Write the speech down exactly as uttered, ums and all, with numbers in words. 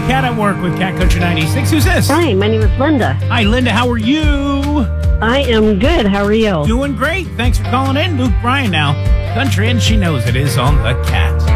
Cat at Work with Cat Country ninety-six. Who's this? Hi, my name is Linda. Hi, Linda. How are you? I am good. How are you? Doing great. Thanks for calling in. Luke Bryan now. Country, and she knows it is on the Cat.